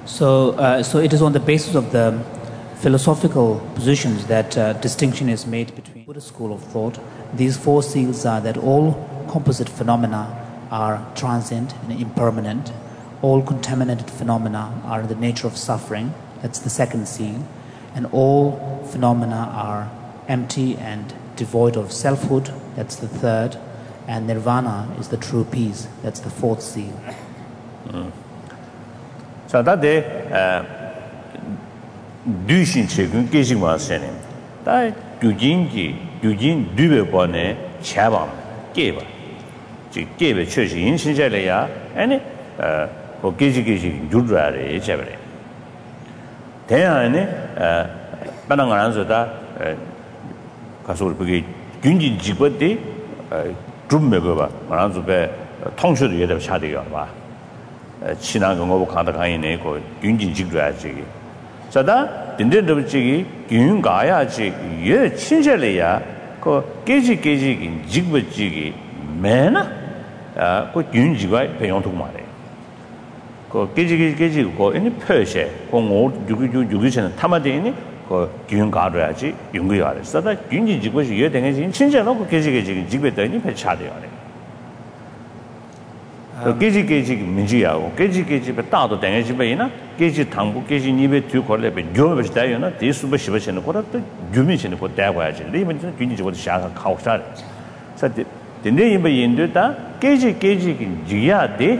So it is on the basis of the philosophical positions that distinction is made between Buddhist school of thought. These four seals are that all composite phenomena are transient and impermanent. All contaminated phenomena are in the nature of suffering. That's the second seal. And all phenomena are empty and devoid of selfhood. That's the third. And nirvana is the true peace. That's the fourth seal. So that day, duishin chegun gejing was saying, that Yujin Dubone Chabam gave a church in Shinjalea and Geji Judra Chabere. Then Bananganza Castle Gunjin Jibati Drummegova, Maranzupe, Tongshu the other Chadiga, Chinago Kandakaine, Gunjin Jigra. So that didn't do Chigi, Yungaya Chig, ye Chinjalea, Geji in Jigba Jigi, Mena, go Yunjigai, Payon to Mare. Go Geji go any Persia, go old Jugisan Tamadini, go Yungadraji, Yungari. So that Yunji was yet in Chinjalo, Geji Jibet any Pechadi on it. Geji Minjia, Geji Petato, Dangaji Baina, Geji Tangu, Geji Nibe, two Corlebe, Jovish Diana, this was Shivish and Kota, Jumission for Dawaj, leaving Gunji with Shaka Kausar. So the name by Induta, Geji Gia de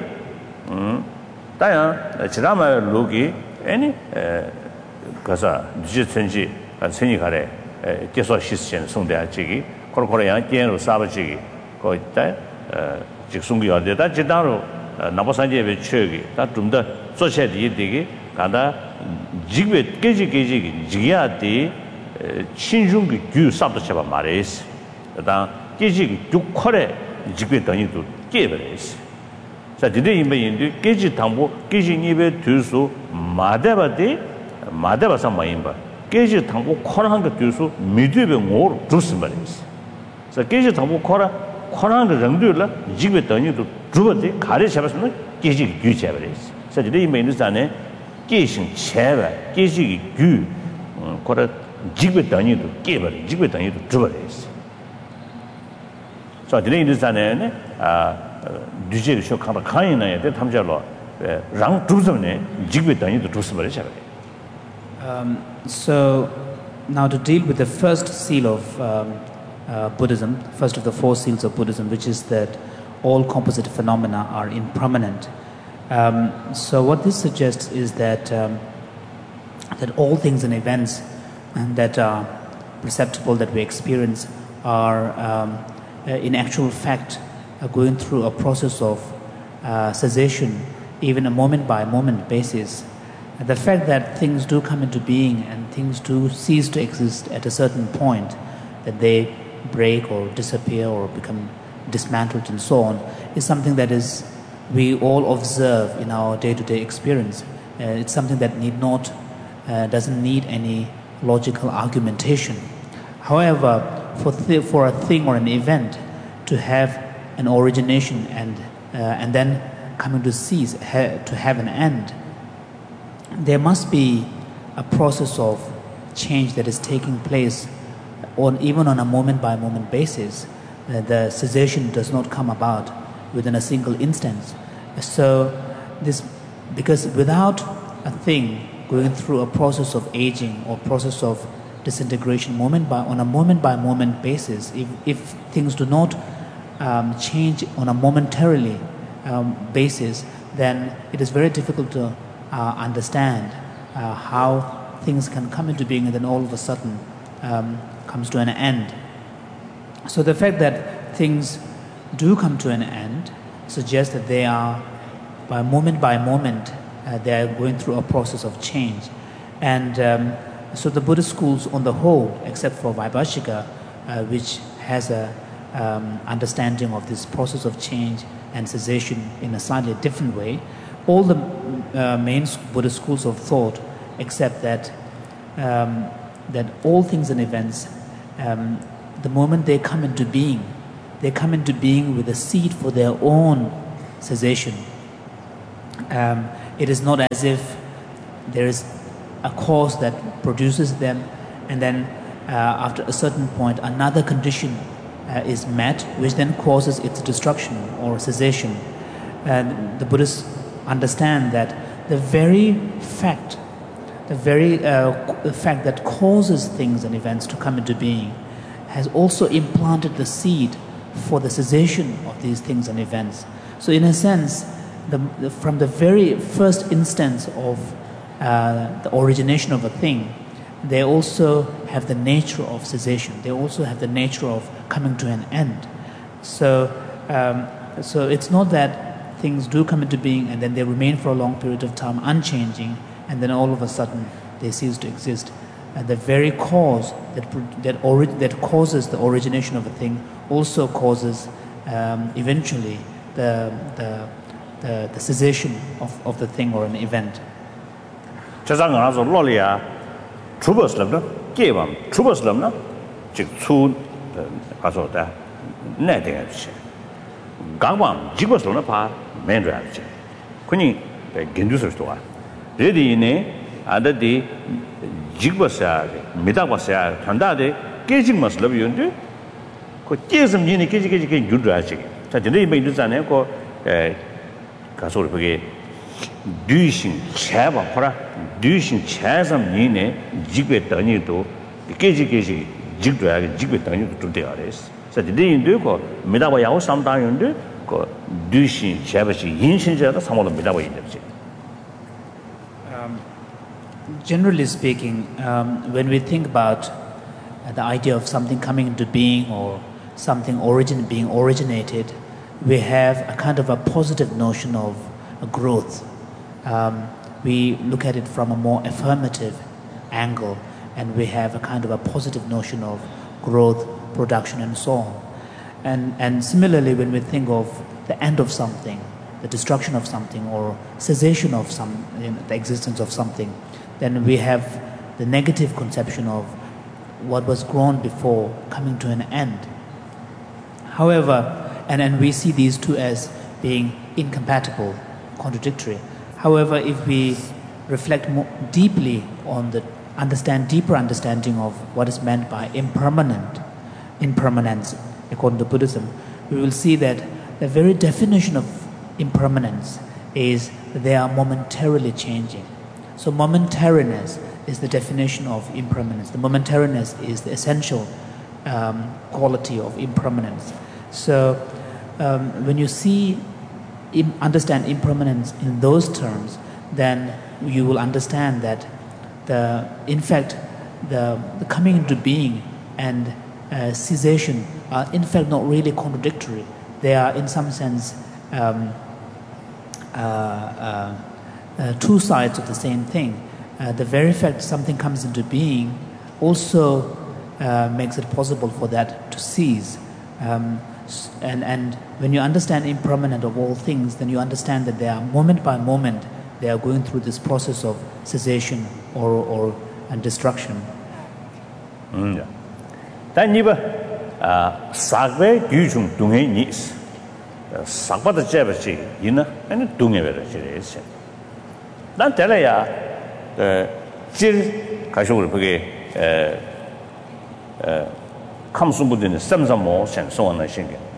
Diana, Chirama Lugi, any Gaza, Jitsenji, and Senikare, Jesso Shishan, Sunda Chigi, Corcorean, Gen of Savaji, Coita. Jixungi or the Dajidaro, Nabosanje Churgi, that room the Society Digi, Kanda Jigbet, Geji, Giati, Shinjungi, Ju Sabachaba Mares, that Geji, do Kore, Jigbet, to give it. So today in Geji Tambo, Geji Nibe, Tusu, Madeva de Madeva Samaimba, Geji Tambo, Koranga Tusu, Midibe more Drusmaris. So Geji Tambo Kora. Korang Rangdula, Jibet to Drubati, Kari Shabasman, Geji Gu Chavers. Such a day may understand Geshin Chava, Geji Gu, Kora Jibet to Gaber, Jibet to Drubaris. So today understand Dujil show Kamakaina, the Tamjalo, Rang Druzone, Jibet to Drusmaris. So now to deal with the first seal of Buddhism, first of the four seals of Buddhism, which is that all composite phenomena are impermanent. So what this suggests is that that all things and events that are perceptible, that we experience, are in actual fact going through a process of cessation, even a moment-by-moment basis. And the fact that things do come into being and things do cease to exist at a certain point, that they break or disappear or become dismantled and so on, is something that is we all observe in our day-to-day experience. It's something that doesn't need any logical argumentation. However, for a thing or an event to have an origination and then coming to cease, to have an end, there must be a process of change that is taking place. Even on a moment-by-moment basis, the cessation does not come about within a single instance. So because without a thing going through a process of aging or process of disintegration on a moment-by-moment basis, if things do not change on a momentarily basis, then it is very difficult to understand how things can come into being and then all of a sudden comes to an end. So the fact that things do come to an end suggests that they are, by moment, they are going through a process of change. And so the Buddhist schools on the whole, except for Vaibhashika, which has a understanding of this process of change and cessation in a slightly different way, all the main Buddhist schools of thought accept that that all things and events, the moment they come into being with a seed for their own cessation. It is not as if there is a cause that produces them, and then after a certain point, another condition is met, which then causes its destruction or cessation. And the Buddhists understand that the very fact that causes things and events to come into being has also implanted the seed for the cessation of these things and events. So in a sense, from the very first instance of the origination of a thing, they also have the nature of cessation. They also have the nature of coming to an end. So it's not that things do come into being and then they remain for a long period of time unchanging, and then all of a sudden they cease to exist. And the very cause that causes the origination of a thing also causes eventually the cessation of the thing or an event. Truboslam, Gavam, Truboslam, Jitsu, Azota, Nedich, Gawam, Jigoslopa, Mendrach, Queen Gendusers to her. Ready in other day, Jigwasa, Midawasa, Tandade, Gaging must love you and do. Could give some unique good drashing. Such a day may do an echo, Castle. Duishin Chava Hora, Duishin Chasam Nine, Jigwet Danito, the Keji Jigwag, Jigwet Danito to the artist. Such a day in Duco, Midaway, sometime in Duco, Duishin Chavashi, Yinshin, some of the Midaway in the Generally speaking, when we think about the idea of something coming into being or something being originated, we have a kind of a positive notion of growth. We look at it from a more affirmative angle, and we have a kind of a positive notion of growth, production, and so on. And similarly, when we think of the end of something, the destruction of something, or cessation of the existence of something, then we have the negative conception of what was grown before coming to an end. However, and we see these two as being incompatible, contradictory. However, if we reflect more deeply on deeper understanding of what is meant by impermanence, according to Buddhism, we will see that the very definition of impermanence is that they are momentarily changing. So momentariness is the definition of impermanence. The momentariness is the essential quality of impermanence. So when you understand impermanence in those terms, then you will understand that the coming into being and cessation are in fact not really contradictory. They are in some sense two sides of the same thing. The very fact something comes into being also makes it possible for that to cease. And when you understand impermanent of all things, then you understand that they are moment by moment, they are going through this process of cessation and destruction. Sagwe Gujung Dunge Nis. Sagba the Jevachi, Yina, and Dunge Veration. Then tell ya Jil Kashur comes within the Samsam Moss and so on.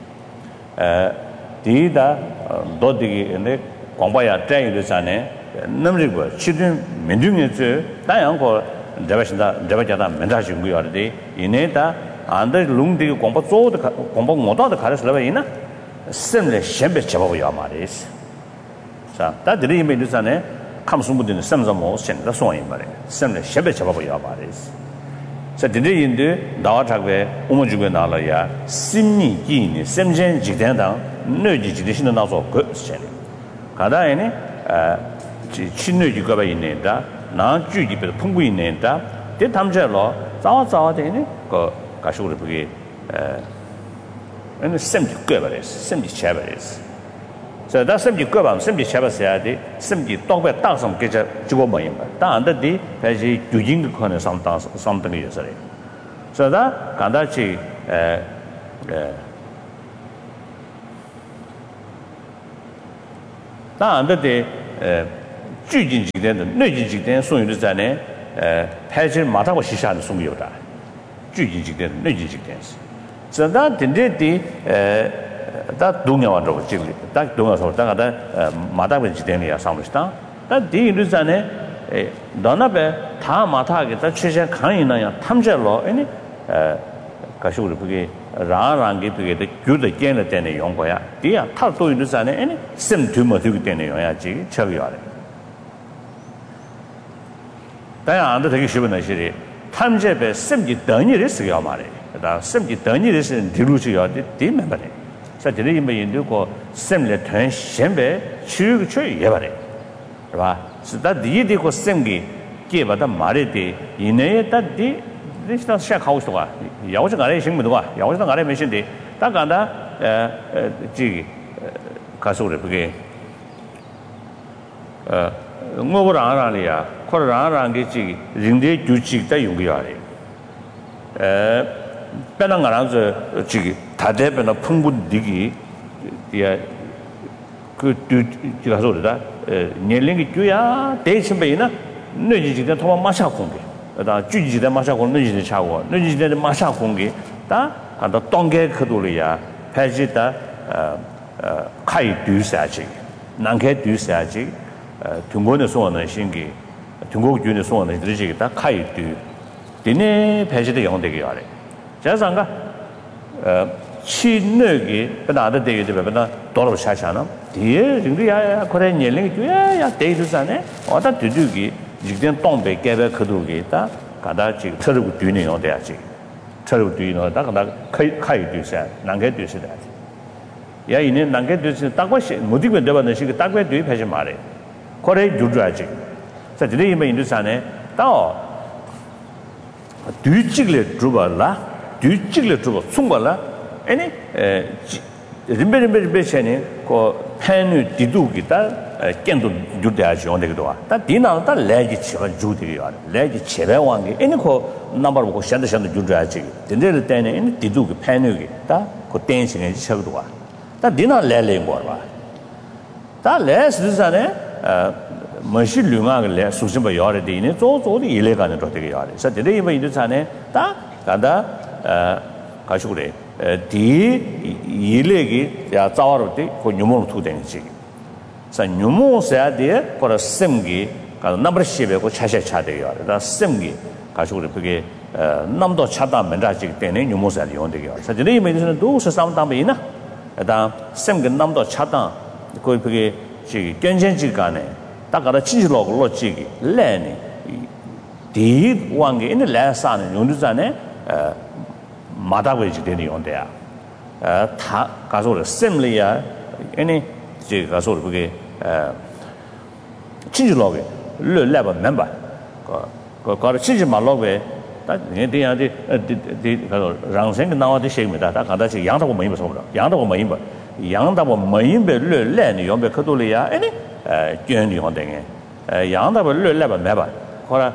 Dida Dodi and the Kwambaya Tay the Sane, Namrigo, children, Mendunga, Diango, Devajada, Mendajum, we are the day, Ineta, and the Lundi Composo, the Compo Moto, the Caras Lavina, similar Shembe Chavaya Maris. So that the name is Sane comes within the Samsam Moss and the Soin Marie, similar Shembe Chavaya Maris. So today in the Dawatagwe, Umujuganalaya, Simni Gini, Semjen Jidenda, Nergy tradition also good selling. Kadaine, Chinu Jugaba in Nenda, Nan Judy Pungu in Nenda, did Tamjelo, Zawa Dene, go Kashur Brigade, and the Semji Governes, Semji Chavaris. So that's Semji Gobam, Semji Chavasiadi, Semji talk about thousand Gaja Jugomayim, down the day, as you doing the corner something yesterday. So that Kandachi down the day, 聚进几天的内进几天送有的在呢拍成马达我西下的送有的聚进几天内进几天是这那点点的다 동양화 저 지금 딱 동양서 다가 마다베 지대리야 상무시다 다 디인도산에 너나베 다 마타게 다 최신 강이나야 탐제로 아니 가시고를 그게 라랑게 그게 교대 깨는 때는 용거야 디야 탈도 인도산에 아니 심투모 되기 때문에 용야지 저기야래 다양한데 되게 쉬운 것이 탐제베 심기等일을 쓰여 말해 다 심기等일을 쓰는 뒤로지야 뒤면 말해 사실은 이면 거 셈레 된 셈베 추추 예바래 봐 스다 디디고 셈기 깨바다 말에디 이내에 따디 리스타 시작하고 있어가 야오지 가래 신문도가 야오지 가래 메신데 딱 간다 지 가서 그래 그게 뭐를 안 하리야 코를 안 하는 게 링대 규칙다 용기야래 빼는 거라서 지기 다대변의 풍분 득이 그 제가 소리다年龄이 줘야 대신배이나 너지지가 도마 마샤 공개 다 주지지다 마샤 공 너지지 차고 너지지다 마샤 공개 다 한다 동계 그돌이야 패지다 카이 뒤사지 난게 뒤사지 중국의 소원의 신기 중국军的소원의 들으시기 다 카이 뒤 디네 패지다 영되게 하래 자상가 치느기 그다데 되게되면 돌아 샤샤나 뒤에 정도야 그래 년龄이 줘야 대두산에 어다 뒤두기 지금 동배 개배 그도기다 가다 지금 처르고 뒤는 어디야지 처르고 뒤는 다 가다 카이 뒤사 난게 뒤시다 야 이는 난게 뒤시 딱과시 모두가 되는 시기 딱과 뒤에 패지 말해 그래 주주야지 자 뒤에 이면 인도산에 또 뒤직을 줘봐라 뒤직을 줘봐 숨발라 아니 림베시네 그 팬이 디두기다 깬도 주대하지 온데기도 다 디나다 레지 치가 주대요 레지 치배왕게 아니 그 넘버 보고 샌드 주대하지 근데 때는 아니 디두기 팬이 다그 댄싱에 치거도 다 디나 레레인 거다 레스잖아요 머시 류가게 레 수심바 요래 되네 조조도 일레가는 더 되게 요래 그래서 되게 이번 인도산에 다 간다 가시고 그래 디 일레기 야 자와로데 그 뉴몬 투den지 자 뉴몬사야 돼 거라 셈기 가 넘버 10에 그 차샤 차대요 다 셈기 가시고 그게 남도 차다 맨다지 때문에 뉴몬사야 용되게요 자 저희 메디스는 도서 상담이나 다 셈기 남도 차다 그게 지 견전지 간에 딱 가다 친지로고 로지기 레니 디 왕게 있는 레사는 용두산에 마다고지 되는 용대야 다 가서 셈리야 아니 제 가서 그게 친지로게 레버 멤버 그 가서 친지 말로게 다 내대야데 가서 랑생 나와도 시입니다 다 가다 지 양다고 뭐 입어서 양다고 뭐 입어 양다고 뭐 입에 레레니 용배 그돌이야 아니 견이 온대게 양다고 레버 멤버 거라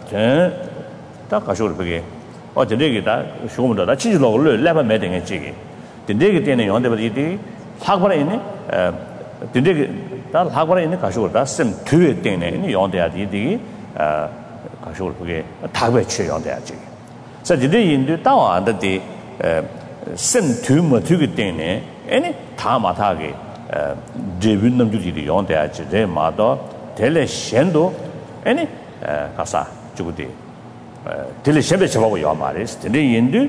딱 가서 그게 어제기다 쇼문다 친지로를 레버 매딩에 지기 근데게 때는 용대버디 이 학벌에 있네 근데 다 학벌에 있는 가시고다 쌤 뒤에 때는 용대야디 이 가시고 그게 다배 취 용대야지 그래서 이제 인도 따와한데 쌤 뒤에 뒤에 때는 아니 다 마타게 데뷔 남주들이 용대야지 제 마도 텔레 셴도 아니 가사 주고디 딜리 셴베 잡아고 요 말이스 근데 인도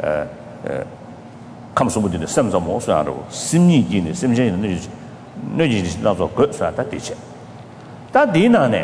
감소부들의 셈좀 모서하고 심리진의 심리진의 너지 나서 그사다 되지 다 디나네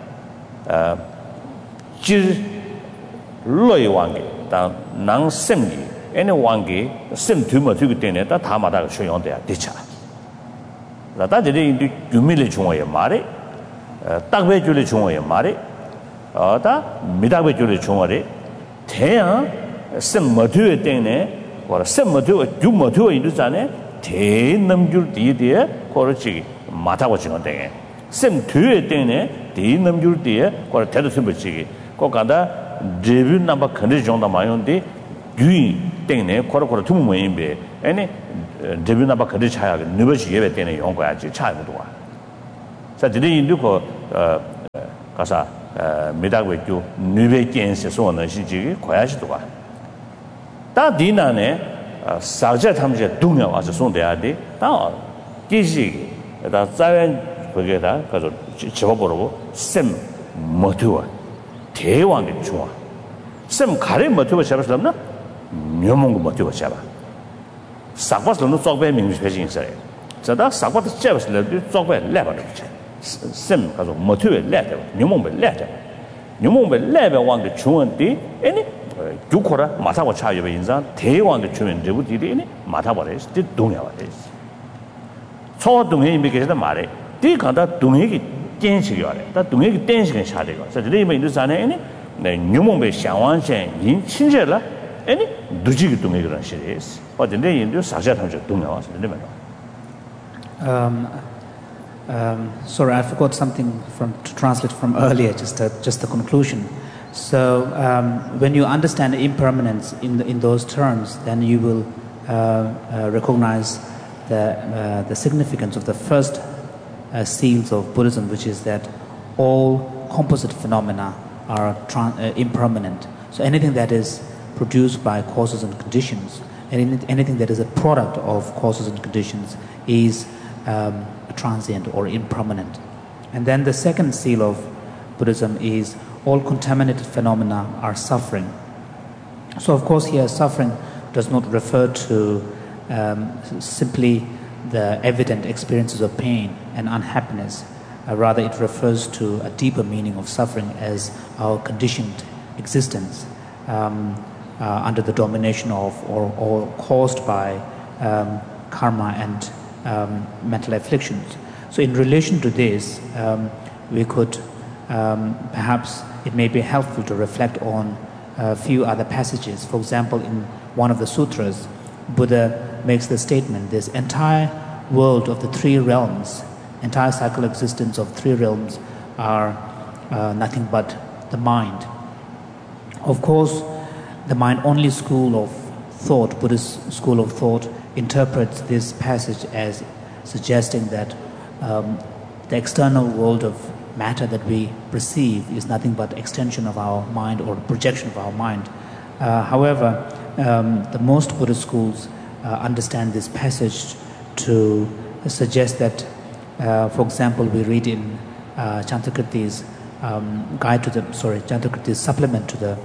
질 로이 왕게 다 낭sem기 애네 왕게 셈 두면 되기 때문에 다 다마다 소용돼야 되자 나다들이 인도 유밀의 중앙에 말에 딱배 줄의 중앙에 말에 다 미다배 줄의 중앙에 태양 셈 머드에 때문에 그 셈머드 주머드 인도산에 대남줄 뒤에 거르지 마타고 지는데 셈 뒤에 때문에 대남줄 뒤에 그 대도 셈버지기 그 간다 데뷔 넘버 컨디 정도 마용데 유이 때문에 거르거르 두무 모임be 아니 데뷔 넘버 컨디 차야 느버지 예배 때문에 용 거야지 차이도 와 자, 저희 인도 그 가사 미다고죠 뉴베 겐스에서 오는 시지기 고야지도 와. 다 디나네 사자 탐제 동요 와서 손대야돼. 다 기지 다 자연 거기에다 가서 집어보라고 쌤 모티와 대왕의 좋아. 쌤 가래 모티와 잡았었나? 묘몽고 모티와 잡아. 싹바스는 쪽배 민주 회진 있어요. 저다 싹바스 잡았을 쪽배 레버는 쌤 가서 모티와 레버 묘몽배 레버 묘몽배 레버 왕의 중원디 아니 주코라 마사고 차이의 인상 대왕의 주면 저부들이 마타버레스 뒤 동야버레스 초동에 이미게다 말해 뒤 간다 동행이 땡식이 와래 다 동행이 땡식은 샤대가 그래서 이미 인도산에 네 뉴몽배 상완생 인 친절라 아니 두지기 동행이란 시리스 어딘데 인도 사자탐적 동야와서 되면 sorry, I forgot something to translate from earlier, just the conclusion. So when you understand impermanence in those terms, then you will recognize the significance of the first seals of Buddhism, which is that all composite phenomena are impermanent. So anything that is produced by causes and conditions, and anything that is a product of causes and conditions is transient or impermanent. And then the second seal of Buddhism is all contaminated phenomena are suffering. So of course here suffering does not refer to simply the evident experiences of pain and unhappiness. Rather it refers to a deeper meaning of suffering as our conditioned existence under the domination of or caused by karma and mental afflictions. So in relation to this, we could perhaps it may be helpful to reflect on a few other passages. For example, in one of the sutras, Buddha makes the statement, this entire world of the three realms, entire cycle existence of three realms are nothing but the mind. Of course, the mind-only school of thought, Buddhist school of thought, interprets this passage as suggesting that the external world of matter that we perceive is nothing but extension of our mind or projection of our mind. However, the most Buddhist schools understand this passage to suggest that, for example, we read in Chantakirti's Chantakirti's supplement to the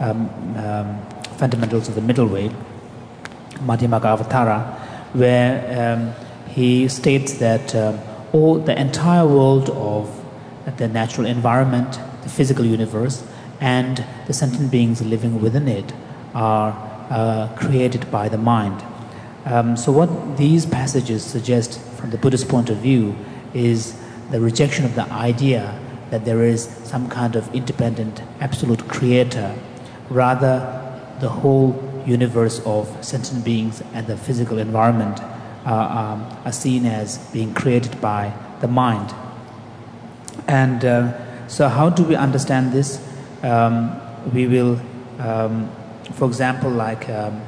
Fundamentals of the Middle Way, Madhyamaka Avatara, where he states that the entire world of the natural environment, the physical universe, and the sentient beings living within it are created by the mind. So what these passages suggest from the Buddhist point of view is the rejection of the idea that there is some kind of independent, absolute creator. Rather, the whole universe of sentient beings and the physical environment are seen as being created by the mind. And so how do we understand this? We will, for example, like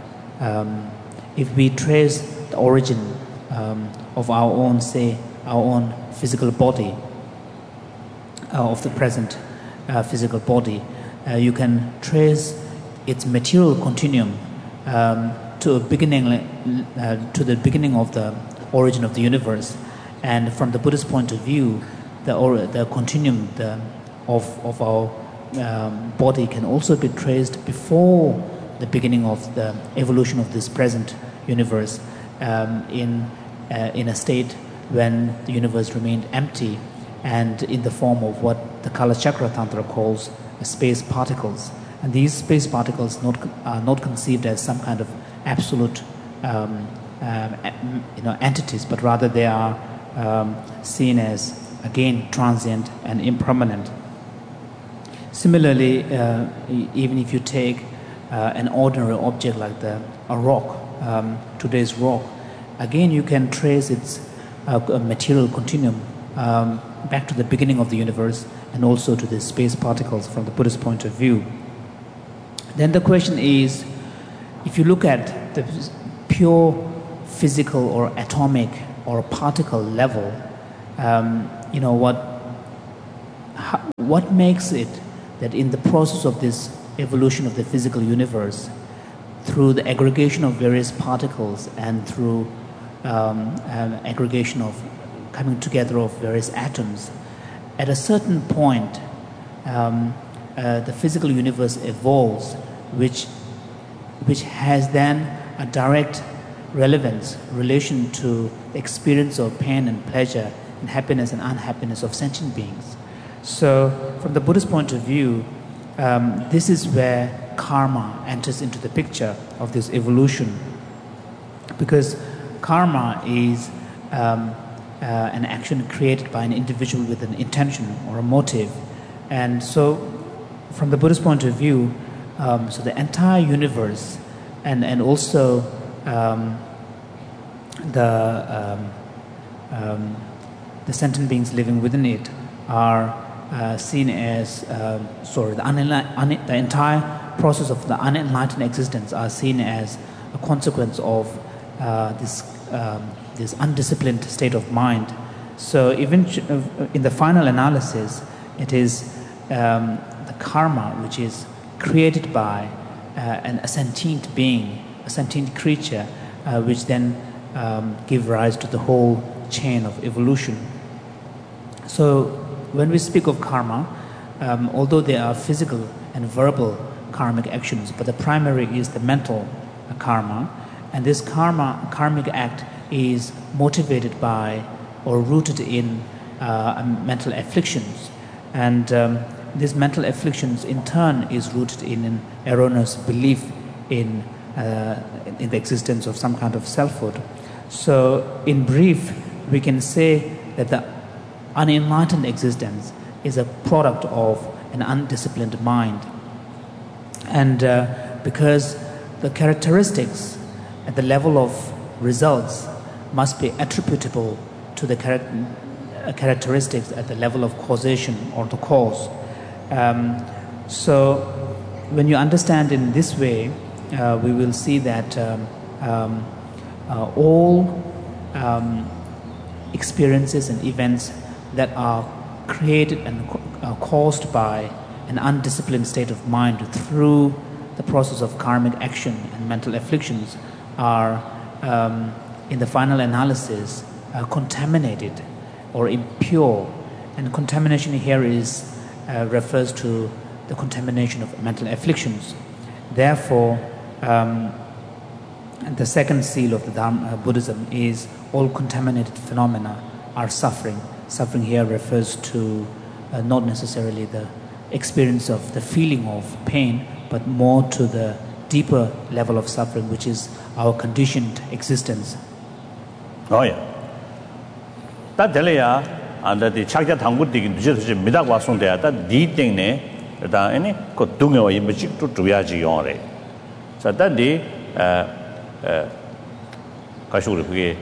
if we trace the origin of our own, say, our own physical body, of the present physical body, you can trace its material continuum to the beginning of the origin of the universe. And from the Buddhist point of view, the continuum of our body can also be traced before the beginning of the evolution of this present universe, in a state when the universe remained empty and in the form of what the Kalachakra Tantra calls space particles. And these space particles are not conceived as some kind of absolute entities, but rather they are seen as, again, transient and impermanent. Similarly, even if you take an ordinary object like a rock, today's rock, again you can trace its material continuum back to the beginning of the universe and also to the space particles from the Buddhist point of view. Then the question is, if you look at the pure physical or atomic or particle level, what makes it that in the process of this evolution of the physical universe, through the aggregation of various particles and through aggregation of coming together of various atoms, at a certain point, the physical universe evolves, which has then a direct relation to the experience of pain and pleasure and happiness and unhappiness of sentient beings. So from the Buddhist point of view, this is where karma enters into the picture of this evolution, because karma is an action created by an individual with an intention or a motive. And so from the Buddhist point of view, so the entire universe and also the sentient beings living within it are seen as the entire process of the unenlightened existence are seen as a consequence of this undisciplined state of mind. So even in the final analysis, it is the karma which is created by a sentient being, a sentient creature, which then give rise to the whole chain of evolution. So when we speak of karma, although there are physical and verbal karmic actions, but the primary is the mental karma, and this karmic act is motivated by or rooted in mental afflictions, and these mental afflictions in turn is rooted in an erroneous belief in the existence of some kind of selfhood. So in brief, we can say that the unenlightened existence is a product of an undisciplined mind. And because the characteristics at the level of results must be attributable to the characteristics at the level of causation or the cause. So when you understand in this way, we will see that all experiences and events that are created and caused by an undisciplined state of mind through the process of karmic action and mental afflictions are, in the final analysis, contaminated or impure. And contamination here refers to the contamination of mental afflictions. Therefore, the second seal of the Buddhism is all contaminated phenomena are suffering. Suffering here refers to not necessarily the experience of the feeling of pain, but more to the deeper level of suffering, which is our conditioned existence. Oh yeah. That delaya and the chakya thangu digin just midak wasung there that di thing ne that any ko dunga wa yimchik to tuyaji yore. So that the kashur pge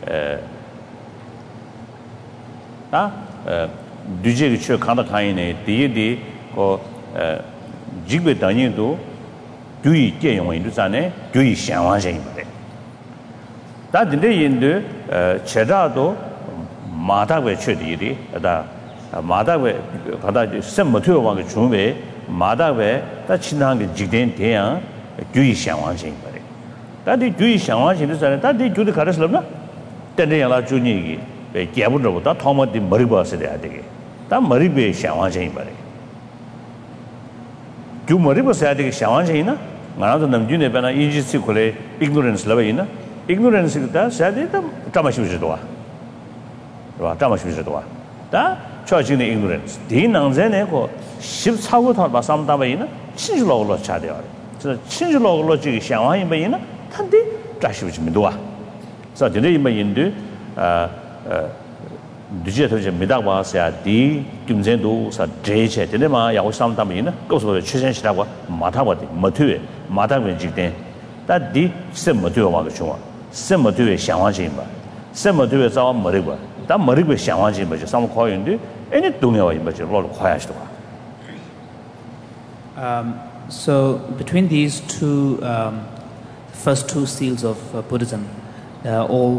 duje che khanda khaine di ko jigbe danyin do gyui tie yong yin du zane gyui xianwang yin ba. Da de yin de cheda do ma da we che di da ma da we khada sem mo thyo wang ge chung we ma da we da chinang ge jigden de yang gyui xianwang yin ba. Da de gyui xianwang yin du zane da de gyu de kharas lo na den de yang la ju ni ge be jia bu do da thoma de mari ba se de a de ge da mari be xianwang yin ba. Gyu mari ba se de ge xianwang yin na ngana to nam ju ne ba na injustice ko le ignorance la ba yin na ignorance da se de da tama shi ji do wa ba tama shi ji do wa da cho jing de ignorance de nang zhen ne ko xib cao gu ta ba sam da ba yin na qin ju lo lo cha de ya de qin ju lo lo ji ge xianwang yin ba yin na tan de zha shi ji mi do wa so de yin ba yin de duje to je mi da ba se ya di kim zhen do sa zhe che de ma ya wo sam da ba yin na go so de qu xian xi da wa ma ta ba de ma tue ma da wen ji de da di se ma tue wa ge chung wa se ma tue xianwang jin ba se ma tue za ma ri ba da ma ri ba xianwang jin ba je sam kho yin de any dong ya wa yin ba je lo lo kho ya shi de wa. So between these two first two seals of Buddhism, all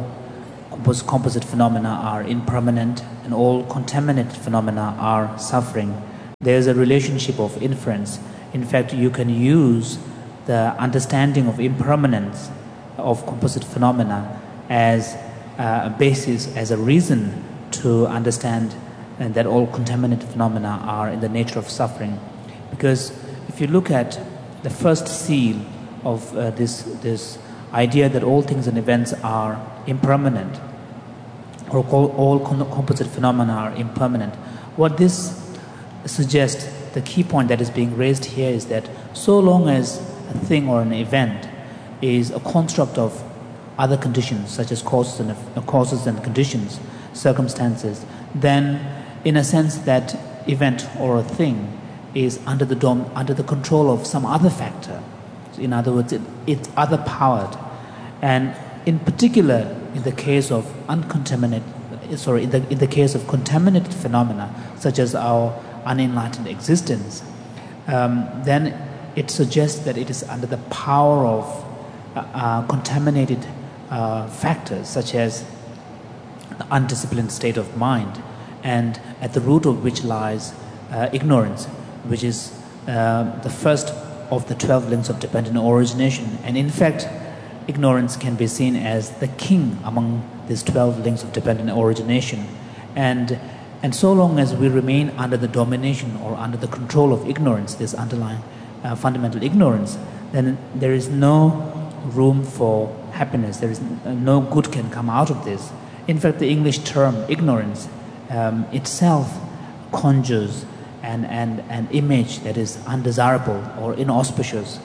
composite phenomena are impermanent and all contaminated phenomena are suffering. there's a relationship of inference. In fact, you can use the understanding of impermanence of composite phenomena as a basis, as a reason to understand that all contaminant phenomena are in the nature of suffering. Because if you look at the first seal of this idea that all things and events are impermanent, or all composite phenomena are impermanent, what this suggests, the key point that is being raised here is that so long as a thing or an event is a construct of other conditions, such as causes and conditions, circumstances, then in a sense that event or a thing is under the control of some other factor. In other words, it's other powered. And in particular, in the case of in the case of contaminated phenomena, such as our unenlightened existence, then it suggests that it is under the power of contaminated factors, such as the undisciplined state of mind, and at the root of which lies ignorance, which is the first of the 12 links of dependent origination. And in fact, ignorance can be seen as the king among these 12 links of dependent origination. And so long as we remain under the domination or under the control of ignorance, this underlying fundamental ignorance, then there is no room for happiness. There is no good can come out of this. In fact, the English term ignorance itself conjures an image that is undesirable or inauspicious.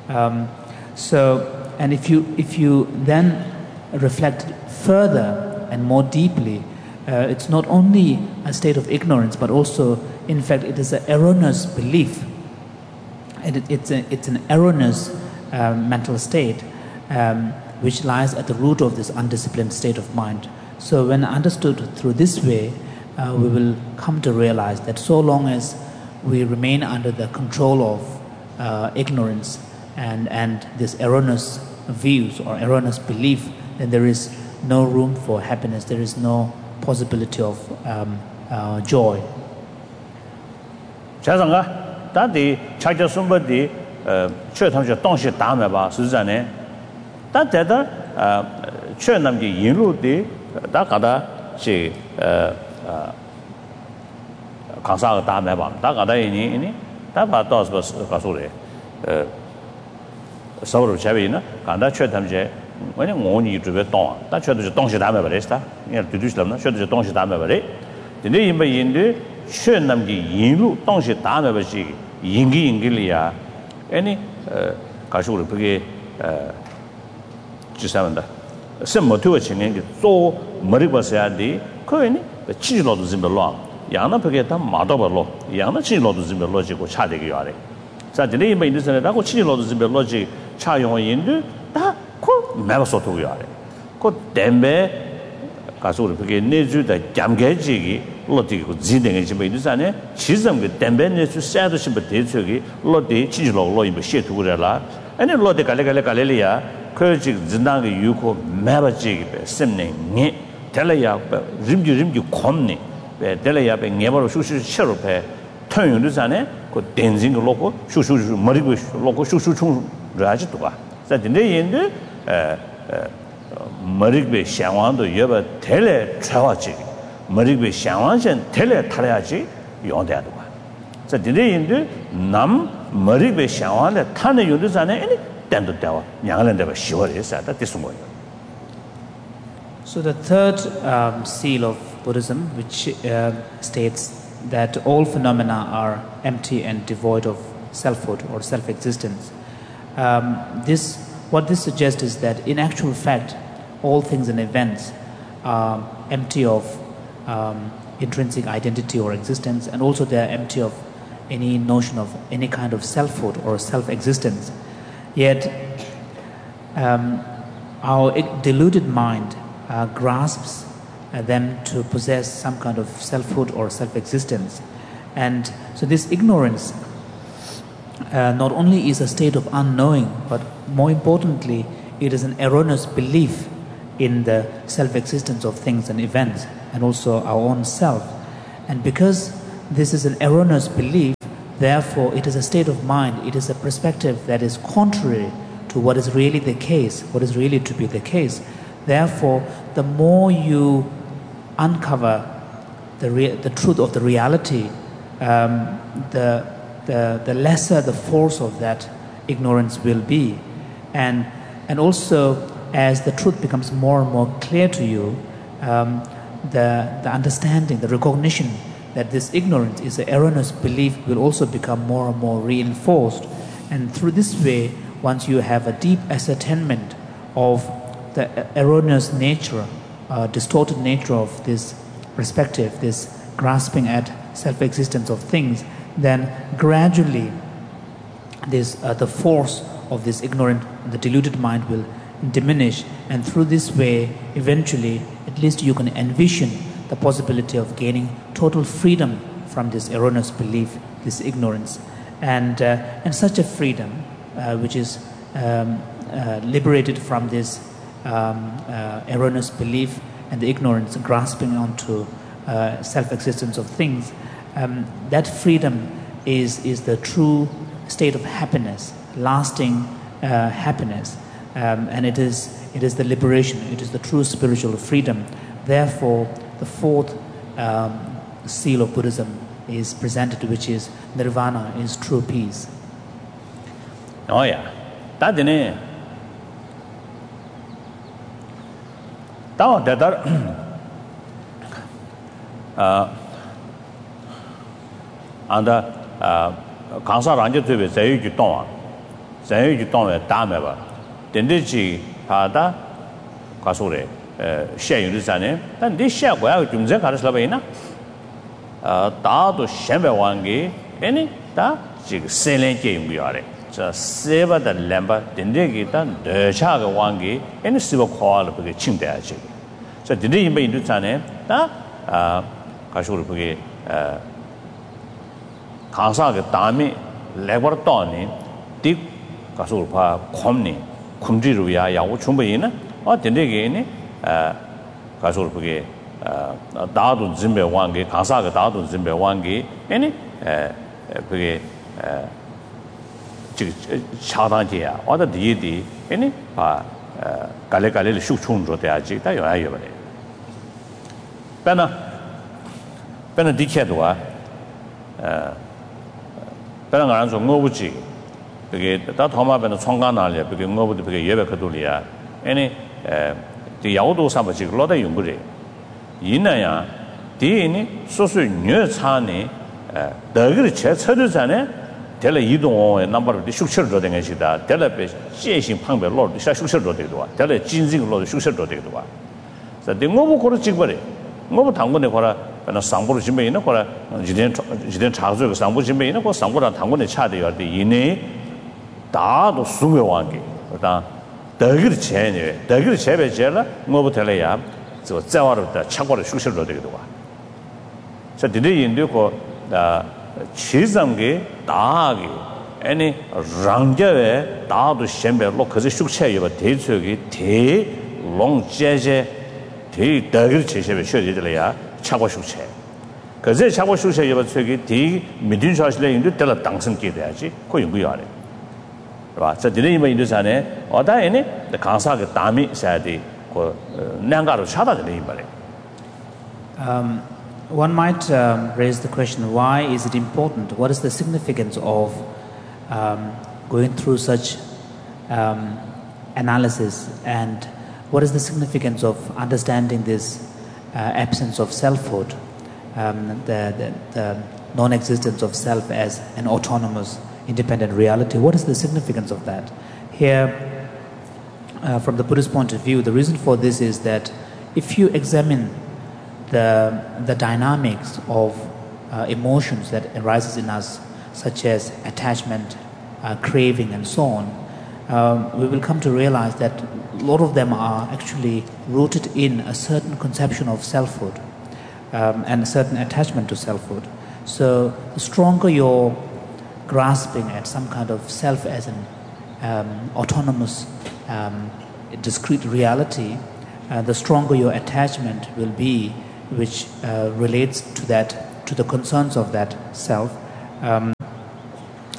And if you then reflect further and more deeply, it's not only a state of ignorance, but also, in fact, it is an erroneous belief. And it's an erroneous mental state which lies at the root of this undisciplined state of mind. So when understood through this way, we will come to realize that so long as we remain under the control of ignorance and this erroneous views or erroneous belief, then there is no room for happiness. There is no possibility of joy. 자상가 다디 차저 숨버디 최탐시 동시 다음에 봐 수자네 다대다 최남기 인루디 다가다 시 강사가 다음에 봐 다가다 이니 다바 도스 가소래 서로 제비나 간다 최탐제 왜냐 원이 주베 동 다쳐도 동시 다음에 버렸다 이 두두슬람나 최도 동시 다음에 버려 근데 이뭐 인데 최남기 인루 동시 다음에 버시 인기리야 아니 가시고 그게 지사한다什么都情人做머리 버셔야 돼 그거니 치료도 좀 별로 양나 그게 다 마도 별로 양나 치료도 좀 별로 지고 차되게 요래 자 근데 이뭐 인도에서 나고 치료도 좀 별로 지 차용은 인도 다그 매버서도 요래 그 댐베 가서 그게 내주다 잠개지기 로디고 진행이 좀 인도산에 지점 그 댐베 내주 싸도 심 대처기 로디 치료로 이뭐 시도그래라 아니 로디 갈래리아 그지 진당의 유고 매버지기 셈네 텔레야 림지 콤니 텔레야 배 네버로 슈슈 셔로페 통용도산에 그 댄징 로고 슈슈 머리고 로고 슈슈충 라지도가 자근데 인데 머리베 상황도 여바 텔레 차와지 머리베 상황선 텔레 타려야지 용대도가 자근데 인데 남 머리베 상황에 타는 요도산에 된도다와 양을한데가 시월에서 다 됐어요. So the third seal of Buddhism, which states that all phenomena are empty and devoid of selfhood or self-existence, what this suggests is that in actual fact, all things and events are empty of intrinsic identity or existence, and also they are empty of any notion of any kind of selfhood or self-existence. Yet, our deluded mind grasps them to possess some kind of selfhood or self-existence. And so this ignorance not only is a state of unknowing, but more importantly, it is an erroneous belief in the self-existence of things and events, and also our own self. And because this is an erroneous belief, Therefore, it is a state of mind, it is a perspective that is contrary to what is really the case, what is really to be the case. Therefore, the more you uncover the truth of the reality, the lesser the force of that ignorance will be. And also, as the truth becomes more and more clear to you, the understanding, the recognition that this ignorance is an erroneous belief will also become more and more reinforced. And through this way, once you have a deep ascertainment of the erroneous nature, distorted nature of this perspective, this grasping at self-existence of things, then gradually the force of this ignorant, the deluded mind will diminish, and through this way, eventually, at least you can envision the possibility of gaining total freedom from this erroneous belief, this ignorance, and such a freedom, which is liberated from this erroneous belief and the ignorance, grasping onto self-existence of things. That freedom is the true state of happiness, lasting happiness, and it is the liberation. It is the true spiritual freedom. Therefore, the fourth seal of Buddhism is presented, which is nirvana, is true peace. Oh yeah, that is and Kansa Ranja to be Zayu Juton, Zayu Juton, Dameva, Dendici Pada Kasure, Share Yusane, then this share where Jumze Karaslavina Dado Shembe Wangi, any da Jig Sailing game we are. Seva the Lamba, Dindegita, the Chaga Wangi, any civil call of the Chindachi. So did he be into Tane? Da Kashur Kansa Dami, Labortoni, Dick Kasurpa, Komni, Kumjiruya, Yawuchumbaina, or Dindegini, Kasurpugi, Dadu Zimbe Wangi, Kansaga Dadu Zimbe Wangi, any Chadantia, or the deity, any Galekali Shuchundro de Agita, you are Pena Dicadua, Penangaranzo Novuchi, that Homa and Tonganalia, because nobody became Yevakadulia, any the Yaudo Sabachi, Loda Yunguri, Yinaya, Dini, Sosu Nurtani, the Grid Church, tell you don't own a number of the sugar dotting as you that, tell a chasing Pangbe Lord, the sugar dotted one, tell a ginseng Lord, the sugar dotted one. So the Mobo Korachibari, Mobo Tangone Kora, and a Sambo Jimena Kora, Jident Chazu, Sambo Jimena, or Sambo Tangone Chadi or the Ine, Dado Sumewangi, the good chain, the good Cheve Jella, Mobo Telea, so Zawar of the Chakor sugar dotted one. So did they induce the Chizamgi, Dagi, any Rangave, Dadu Shembe, Lokazi Shukche, but Tetsugi, Te, Long Jeje, Te, Dagir Cheshe, Shedilea, Chawashukche. Because they Chawashukche, you would say, Te, Midin Shashley, into Tela Dangson Kidaji, Koyuyari. So the name in Dusane, or that any, the Kansaga Dami said the Nangaru Chada anybody. One might raise the question, why is it important? What is the significance of going through such analysis, and what is the significance of understanding this absence of selfhood, the non-existence of self as an autonomous, independent reality? What is the significance of that? Here, from the Buddhist point of view, the reason for this is that if you examine the dynamics of emotions that arises in us, such as attachment, craving, and so on, we will come to realize that a lot of them are actually rooted in a certain conception of selfhood and a certain attachment to selfhood. So the stronger your grasping at some kind of self as an autonomous, discrete reality, the stronger your attachment will be, which relates to that, to the concerns of that self.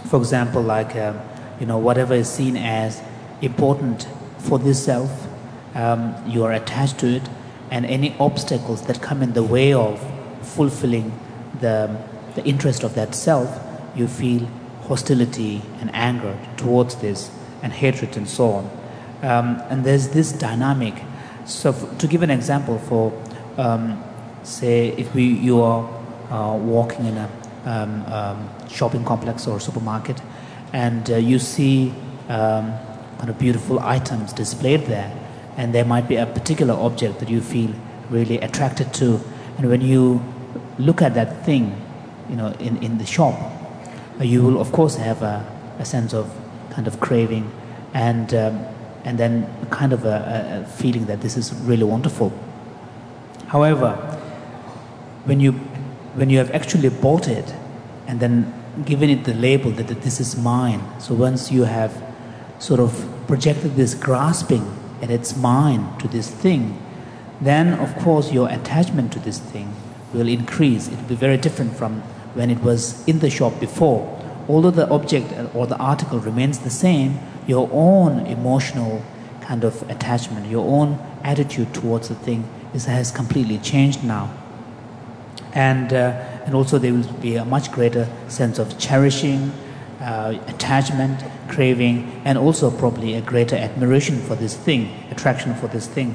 For example, like whatever is seen as important for this self, you are attached to it, and any obstacles that come in the way of fulfilling the interest of that self, you feel hostility and anger towards this, and hatred and so on. And there's this dynamic. So to give an example, for say if you are walking in a shopping complex or supermarket, and you see kind of beautiful items displayed there, and there might be a particular object that you feel really attracted to, and when you look at that thing, in the shop, you will of course have a sense of kind of craving, and then kind of a feeling that this is really wonderful. However, when you have actually bought it and then given it the label that this is mine, so once you have sort of projected this grasping and it's mine to this thing, then of course your attachment to this thing will increase. It will be very different from when it was in the shop before. Although the object or the article remains the same, your own emotional kind of attachment, your own attitude towards the thing has completely changed now. And also there will be a much greater sense of cherishing, attachment, craving, and also probably a greater admiration for this thing, attraction for this thing.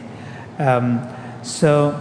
So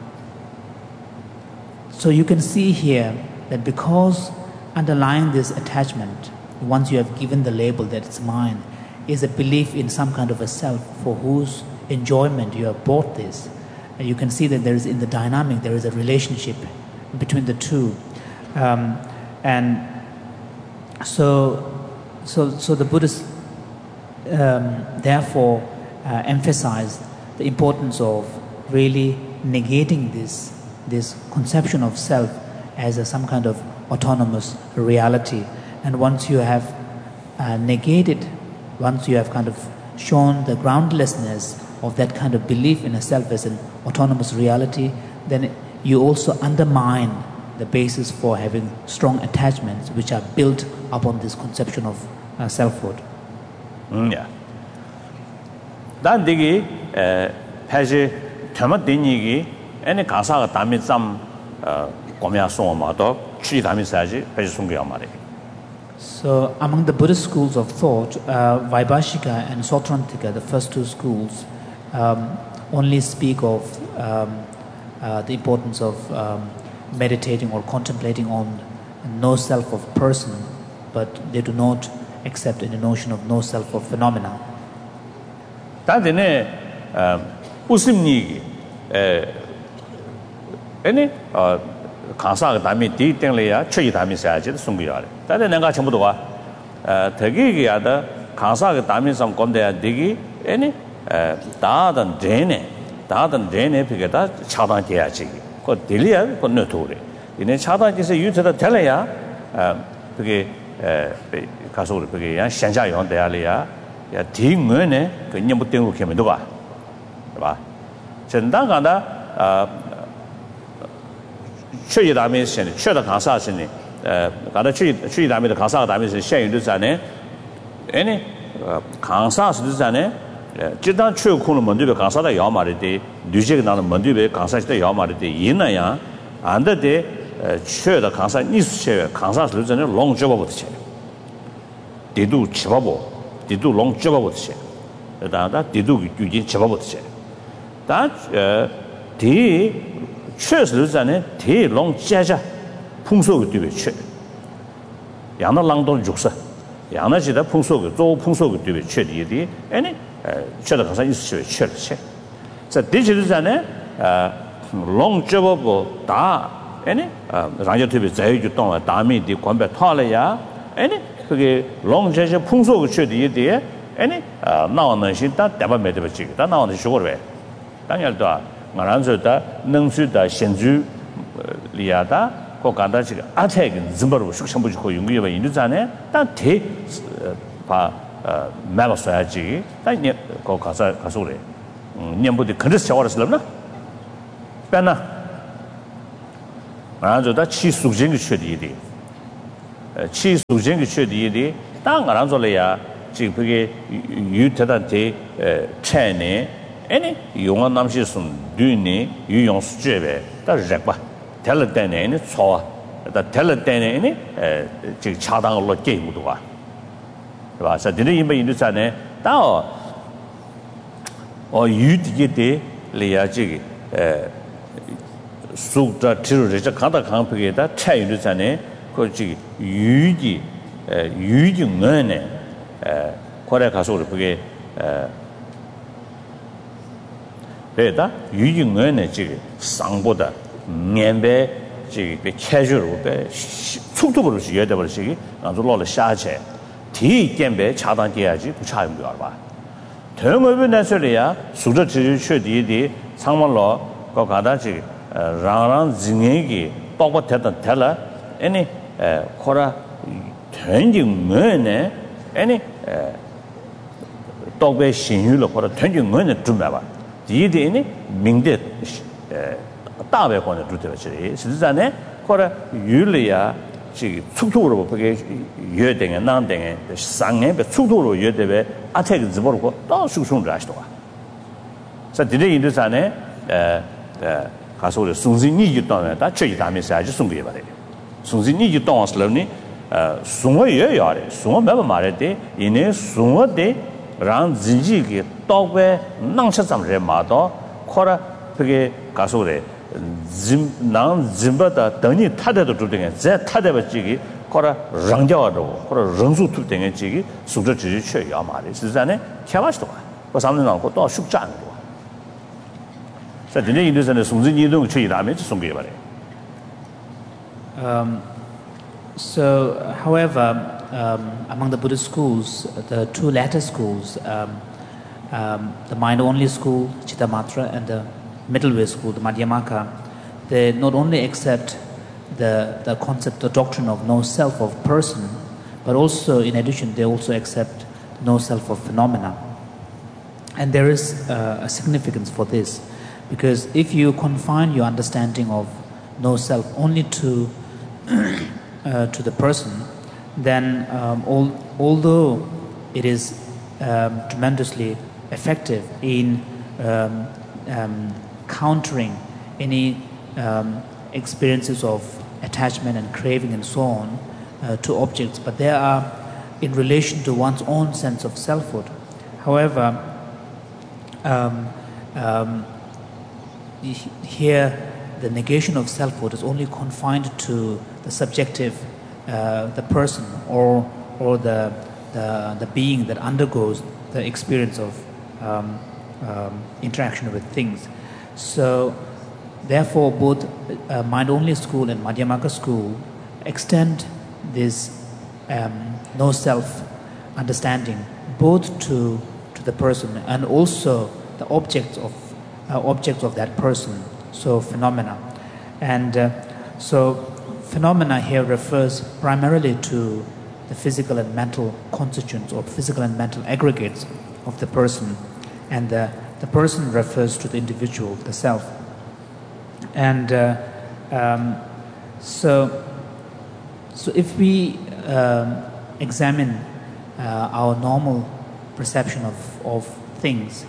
you can see here that because underlying this attachment, once you have given the label that it's mine, is a belief in some kind of a self for whose enjoyment you have bought this. And you can see that there is, in the dynamic, there is a relationship between the two. And so the Buddhists therefore emphasize the importance of really negating this conception of self as some kind of autonomous reality. And once you have negated, once you have kind of shown the groundlessness of that kind of belief in a self as an autonomous reality, then you also undermine the basis for having strong attachments which are built upon this conception of selfhood. Yeah. Dan digi phaji thama dinigi ene kasaga dami zam komya soma do chi dami saji phaji sungya mare. So among the Buddhist schools of thought, Vaibhashika and Sautrantika, the first two schools, only speak of the importance of meditating or contemplating on no self of person, but they do not accept any notion of no self of phenomena. Tadine usimni ene kansa dami di tengle ya chyi dami saji sungya re. Tade nenga chembu do wa thegi ya da kansa dami sam komde ya digi ene dadan dene pige da chadan deya chi ko diliya ko no tore ine chadan ji se yuta tele ya pige 가서 그게 야 현자 용대야리야 야 딩은에 그 님부 땡고 개면 도가 봐 전당가다 최이다면 신 최다 강사신이 가다 최이다면 강사가 다면서 현유도 전에 아니 강사스도 전에 지단 최고는 먼저 강사다 야 말이지 뉴제가 나는 먼저 강사시다 야 말이지 이나야 안데데 최다 강사 니스 강사스도 전에 롱저버부터 디두 치바보 디두 롱 쳐바보듯이 다다 디두 규진 쳐바보듯이 다디 최스르자네 디롱 짜자 풍속의 뒤에 최 양나 랑돈 죽사 양나지다 풍속의 조 풍속의 뒤에 최디디 아니 최다 가서 있으셔 최르체 자 디지르자네 롱 쳐바보 다 아니 라저티비 자유주 동안 다음에 디 관배 타려야 아니 그게 롱제제 풍속의 최대에 아니 나오는 신다 대바 매대버지 다 나오는 식으로 해 당연도 말한서다 능수다 신주 리아다 고간다지 아택은 좀버로 숙성부지 고 용기가 있는잖아요 다대바 매버서야지 다니 고 가서 그래 년부터 그래서 저거를 빼나 말한서다 치숙진의 최대에 chi su jing ge chue di de da nga ran zo le ya ji bu ge yu ta da de chen ne any yong nam shi sun du ne yu yong su jue be da zhe ba tel de ne ne cho da tel de ne ne ji cha dang lo ge mu du ba 是吧？是的，因为印度啥呢？当有的里呀，这个苏的只有这看到看不给的，参与的啥呢？或这个有的人呢，过来看说的不给对的，有的人呢，这个上过的面白这个被开除了，被速度不是越的不是个，然后落了下去。 第一点呗，恰当点就不差不了吧？同我们那时候呀，苏州区确定的，长毛老搞搞的这个，让人个包括他了，呢，或者团结我呢，呢，到位信誉了或者团结我呢准备吧。第一点呢，明的，大外方的主体是实际上呢，或者有了呀。 这个速度了，不给约定的、难定的，三年被速度了约定的，阿才个直播了过，到手上这些多啊。在这里印度上呢，他说的送进你就当然，他这一大面是就送给他的，送进你就当时了呢，送我也要的，送我没办法的，因为送我的让自己给到位，能吃咱们人马到，或者这个他说的。 让日本的等你他的都注定在他的这个或者人家的或者人数注定的这个素质只是缺要嘛的，实际上呢，开玩笑的，我上面让我到手战的，在今天印度上的素质你都缺一大面就送给我的。 So, however, among the Buddhist schools, the two latter schools, the mind-only school, Chittamatra, and the middle way school, the Madhyamaka, they not only accept the concept, the doctrine of no self of person, but also, in addition, they also accept no self of phenomena. And there is a significance for this, because if you confine your understanding of no self only to the person, then although it is tremendously effective in countering any experiences of attachment and craving and so on to objects, but they are in relation to one's own sense of selfhood. However, here the negation of selfhood is only confined to the subjective, the person or the being that undergoes the experience of interaction with things. So, therefore, both mind-only school and Madhyamaka school extend this no self understanding both to the person and also the objects of that person. So, phenomena, and so phenomena here refers primarily to the physical and mental constituents or physical and mental aggregates of the person, and the person refers to the individual, the self. And so if we examine our normal perception of things,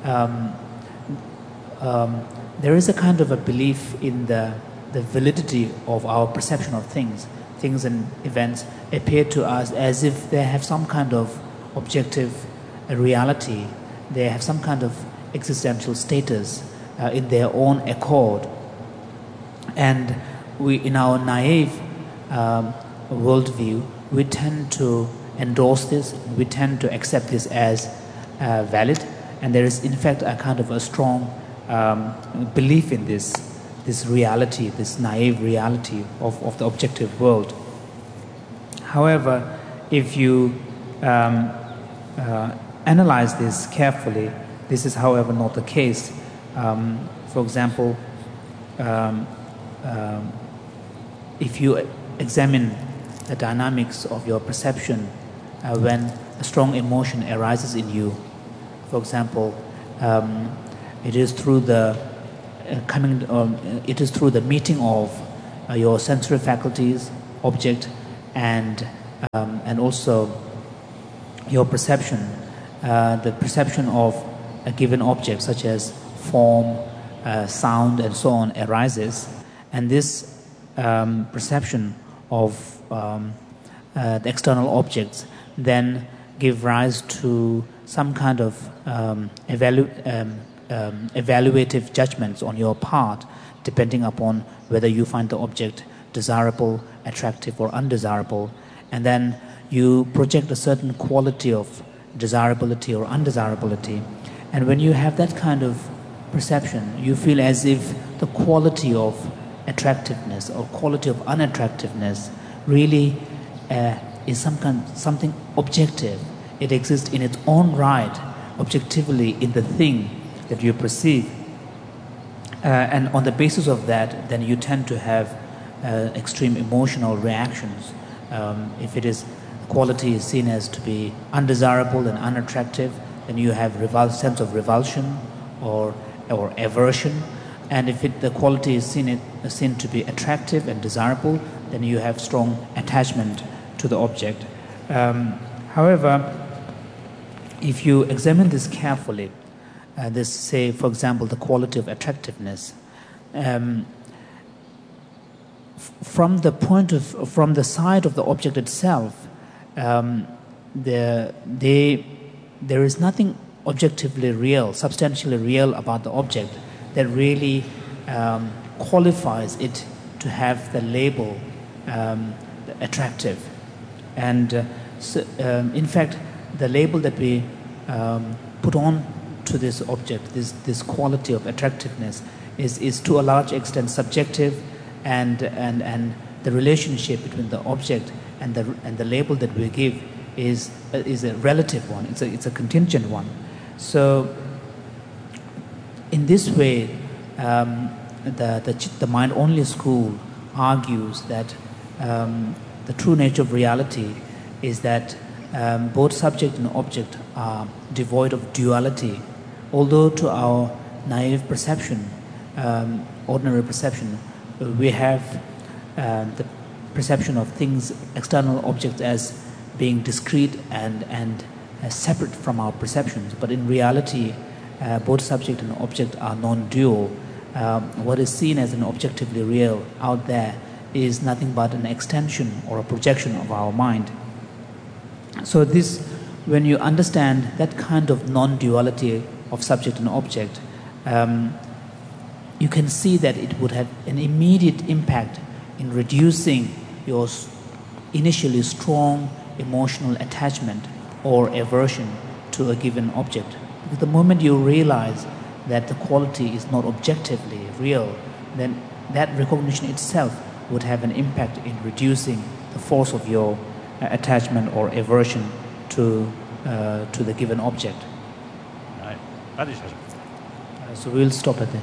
there is a kind of a belief in the validity of our perception of things. Things and events appear to us as if they have some kind of objective reality. They have some kind of existential status in their own accord. And we, in our naive worldview, we tend to endorse this, we tend to accept this as valid, and there is in fact a kind of a strong belief in this reality, this naive reality of the objective world. However, if you analyze this carefully, this is however not the case. For example, if you examine the dynamics of your perception when a strong emotion arises in you, for example, it is through the meeting of your sensory faculties, object, and also your perception, the perception of a given object such as form, sound, and so on arises, and this perception of the external objects then give rise to some kind of evaluative judgments on your part, depending upon whether you find the object desirable, attractive, or undesirable, and then you project a certain quality of desirability or undesirability. And when you have that kind of perception, you feel as if the quality of attractiveness or quality of unattractiveness really is something objective. It exists in its own right, objectively, in the thing that you perceive. And on the basis of that, then you tend to have extreme emotional reactions. If it is quality is seen as to be undesirable and unattractive, then you have sense of revulsion or aversion. And if the quality is seen to be attractive and desirable, then you have strong attachment to the object. However, if you examine this carefully, this, say, for example, the quality of attractiveness, from the side of the object itself, there is nothing objectively real, substantially real about the object that really qualifies it to have the label attractive. And in fact, the label that we put on to this object, this quality of attractiveness, is to a large extent subjective, and the relationship between the object and the label that we give is a relative one. It's a contingent one. So in this way, the mind-only school argues that the true nature of reality is that both subject and object are devoid of duality, although to our naive perception, ordinary perception, we have the perception of things, external objects, as being discrete and separate from our perceptions. But in reality, both subject and object are non-dual. What is seen as an objectively real out there is nothing but an extension or a projection of our mind. So this, when you understand that kind of non-duality of subject and object, you can see that it would have an immediate impact in reducing your initially strong emotional attachment or aversion to a given object. Because the moment you realize that the quality is not objectively real, then that recognition itself would have an impact in reducing the force of your attachment or aversion to the given object. So we'll stop at there.